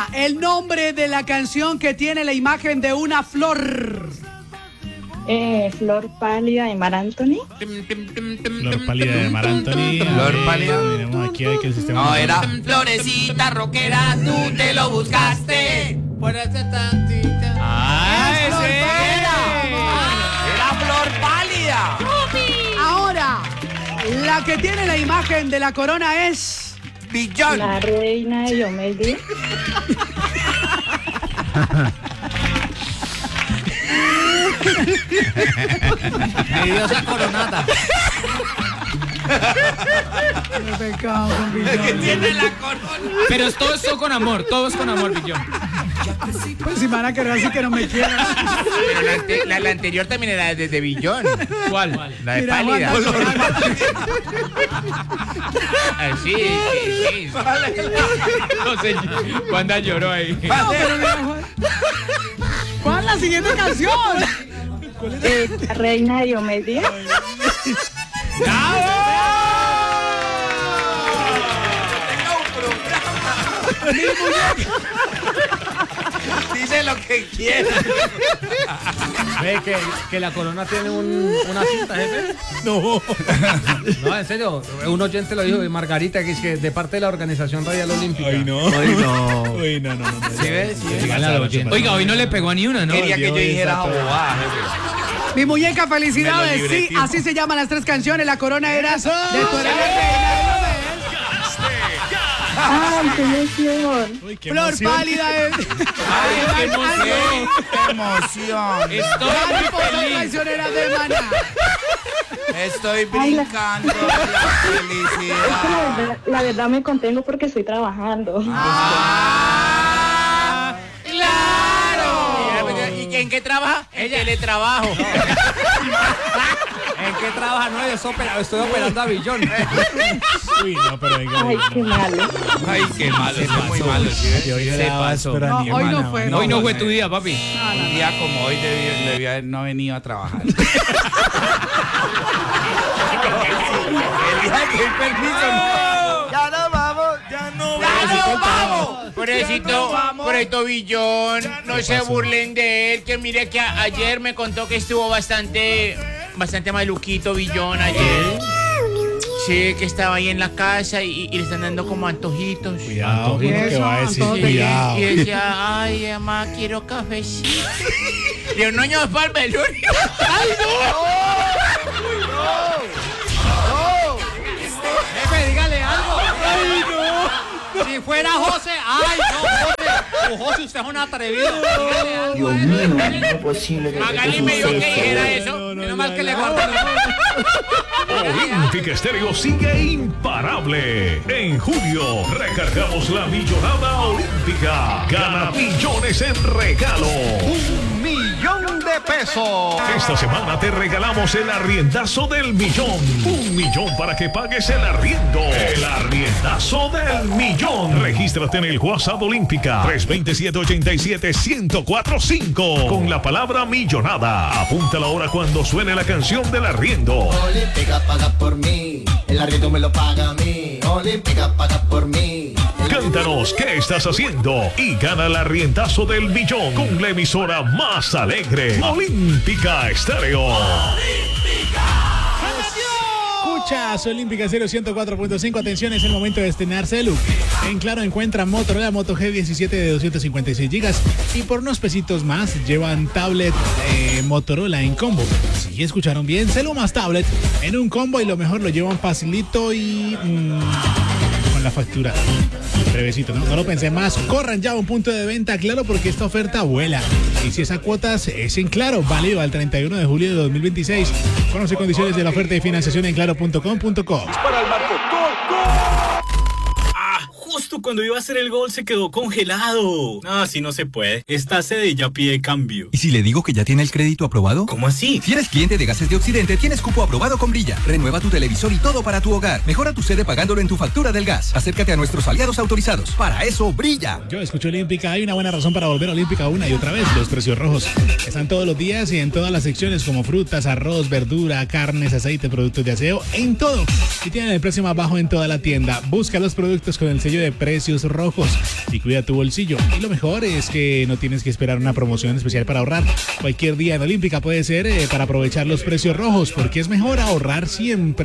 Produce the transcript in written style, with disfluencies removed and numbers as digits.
Ahora, el nombre de la canción que tiene la imagen de una flor. Flor pálida de Mar Anthony. Flor pálida de Mar Anthony. Flor pálida. Miremos aquí hay que el sistema. No, era florecita rockera, tú te lo buscaste. ¡Ese Era flor pálida. Ahora, la que tiene la imagen de la corona es... Billón. La reina de Diomedes. Mi diosa coronata. ¡Qué pecado con Billón! Que tiene la corona. Pero todo esto con amor, todo es con amor, Billón. Pues si me van a querer así que no me quieran. Pero la anterior también era desde Billón. ¿Cuál? La de Mira, pálida. Juan, Sí. No sé, Wanda lloró ahí. No, pero mira, Juan. ¿Cuál es la siguiente canción? La reina de Diomedes. Dice lo que quiera. ¿Ve que la corona tiene una cinta, jefe? No. No, en serio. Un oyente lo dijo de Margarita, que es que de parte de la Organización Radial Olímpica. Ay, no. Ay, no. Uy, no. ¿Sí ves? Dígale al oyente. Oiga, hoy no le pegó a ni una, ¿no? Quería que yo dijera bobada, jefe. Mi muñeca, felicidades. Me lo Sí, libretismo. así se llaman las tres canciones. La corona era de tu hermana reina. ¡Ay, qué emoción! Uy, qué Flor emoción. pálida es... Ay, qué emoción. Qué emoción. Estoy muy Mariposa feliz. traicionera de Maná. Estoy brincando de la felicidad. La verdad me contengo porque estoy trabajando. ¡Ah! ¡Claro! ¿Y en qué trabaja? En teletrabajo. ¿En qué trabaja? No, estoy operando a Billón. Uy, no, pero venga. Ay, qué malo. Ay, qué malo, eso es muy malo. ¿Sí ves? Y hoy Se era pasó. áspera, No, ni hoy no hermana, fue. mano. Hoy no fue tu día, papi. Un día como hoy debía haber no venido a trabajar. El día que el permiso no. Ya no vamos. Pobrecito Billón, no se burlen de él, que mire que ayer me contó que estuvo bastante maluquito Billón ayer. Sí, que estaba ahí en la casa y le están dando como antojitos. Cuidado con lo que Eso, va a decir. antojo. Cuidado. Y decía, ay, mamá, quiero cafecito. Y un niño es para el velorio. ¡Ay, no! Jefe, dígale algo. ¡Ay, no! Si fuera José, ¡ay, no, José! José, usted es un atrevido. Dígale algo. Dios mío, no es posible que Magali me dijo que dijera eso. Menos mal que le guardó. Olímpica Estéreo sigue imparable. En julio recargamos la millonada olímpica. Gana millones en regalo. ¡1.000.000 de pesos! Esta semana te regalamos el arriendazo del millón. 1.000.000 para que pagues el arriendo. El arriendazo del millón. Regístrate en el WhatsApp Olímpica 327-87-1045 con la palabra millonada. Apunta la hora cuando suene la canción del arriendo. Olímpica paga por mí, el arriendo me lo paga a mí. Olímpica paga por mí. Cántanos qué estás haciendo y gana el arriendazo del millón con la emisora más alegre, Olímpica Estéreo. Escuchas Olímpica 104.5. Atención, es el momento de estrenarse el look. En Claro encuentra Motorola Moto G17 de 256 GB y por unos pesitos más llevan tablet Motorola en combo. Si escucharon bien, celu más tablet en un combo y lo mejor lo llevan facilito y con la factura. Brevecito, ¿no? No lo pensé más. Corran ya a un punto de venta Claro porque esta oferta vuela. Y si es a cuotas, es en Claro, válido al 31 de julio de 2026. Conoce condiciones de la oferta de financiación en claro.com.co. Justo cuando iba a hacer el gol se quedó congelado. No, así no se puede. Esta sede ya pide cambio. ¿Y si le digo que ya tiene el crédito aprobado? ¿Cómo así? Si eres cliente de Gases de Occidente, tienes cupo aprobado con Brilla. Renueva tu televisor y todo para tu hogar. Mejora tu sede pagándolo en tu factura del gas. Acércate a nuestros aliados autorizados. Para eso, Brilla. Yo escucho Olímpica. Hay una buena razón para volver a Olímpica una y otra vez. Los precios rojos están todos los días y en todas las secciones como frutas, arroz, verdura, carnes, aceite, productos de aseo, en todo. Y tienen el precio más bajo en toda la tienda. Busca los productos con el sello de de precios rojos y cuida tu bolsillo. Y lo mejor es que no tienes que esperar una promoción especial para ahorrar. Cualquier día en Olímpica puede ser para aprovechar los precios rojos, porque es mejor ahorrar siempre.